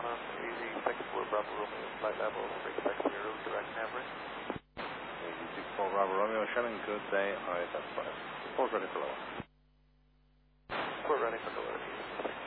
Easy 64 Bravo Romeo, flight level 660, direct average. Easy 64 Bravo Romeo, Shannon, good day, ISS 5. Report ready for lower. Report ready for lower.